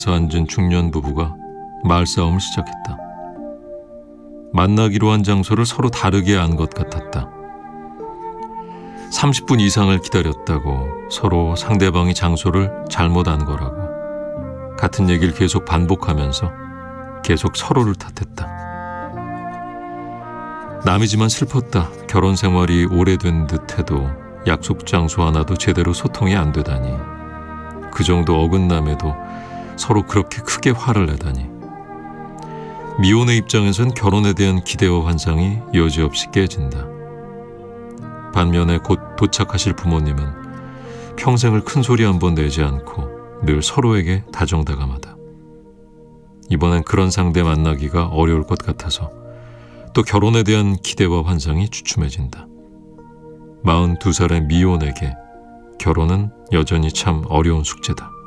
앉은 중년 부부가 말싸움을 시작했다. 만나기로 한 장소를 서로 다르게 안 것 같았다. 30분 이상을 기다렸다고 서로 상대방이 장소를 잘못 안 거라고 같은 얘기를 계속 반복하면서 계속 서로를 탓했다. 남이지만 슬펐다. 결혼 생활이 오래된 듯해도 약속 장소 하나도 제대로 소통이 안 되다니. 그 정도 어긋남에도 서로 그렇게 크게 화를 내다니. 미혼의 입장에선 결혼에 대한 기대와 환상이 여지없이 깨진다. 반면에 곧 도착하실 부모님은 평생을 큰 소리 한 번 내지 않고 늘 서로에게 다정다감하다. 이번엔 그런 상대 만나기가 어려울 것 같아서 또 결혼에 대한 기대와 환상이 주춤해진다. 42살의 미혼에게 결혼은 여전히 참 어려운 숙제다.